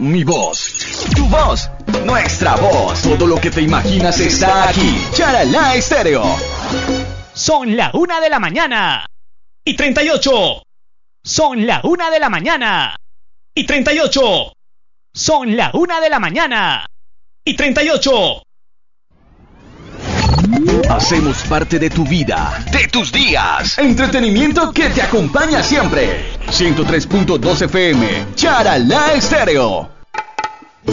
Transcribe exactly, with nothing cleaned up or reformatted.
Mi voz, tu voz, nuestra voz. Todo lo que te imaginas está aquí. Charalá Estéreo. Son la una de la mañana y treinta y ocho. Son la una de la mañana y treinta y ocho. Son la una de la mañana y treinta y ocho. Hacemos parte de tu vida, de tus días. Entretenimiento que te acompaña siempre. ciento tres punto dos F M, Charalá Estéreo.